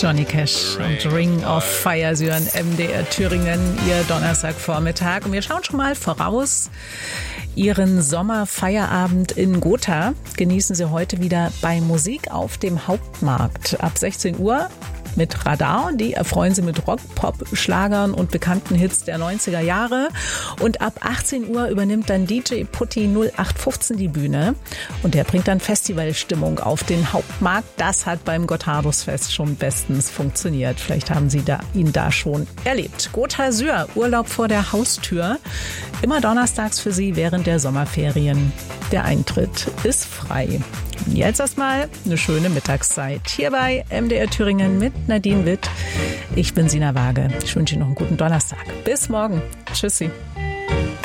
Johnny Cash und Ring of Fire. Sie hören MDR Thüringen, Ihr Donnerstagvormittag. Und wir schauen schon mal voraus. Ihren Sommerfeierabend in Gotha genießen Sie heute wieder bei Musik auf dem Hauptmarkt. Ab 16 Uhr mit Radar. Die erfreuen Sie mit Rock, Pop, Schlagern und bekannten Hits der 90er Jahre. Und ab 18 Uhr übernimmt dann DJ Putti 0815 die Bühne. Und der bringt dann Festivalstimmung auf den Hauptmarkt. Das hat beim Gotthardusfest schon bestens funktioniert. Vielleicht haben Sie ihn da schon erlebt. Gotha Syr, Urlaub vor der Haustür. Immer donnerstags für Sie während der Sommerferien. Der Eintritt ist frei. Jetzt erstmal eine schöne Mittagszeit. Hier bei MDR Thüringen mit Nadine Witt. Ich bin Sina Waage. Ich wünsche Ihnen noch einen guten Donnerstag. Bis morgen. Tschüssi.